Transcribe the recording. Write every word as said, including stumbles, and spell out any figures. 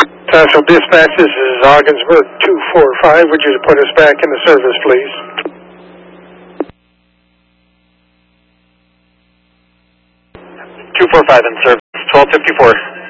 National Dispatch, this is Ogdensburg two four five. Would you put us back into service, please? two four five in service, twelve fifty-four.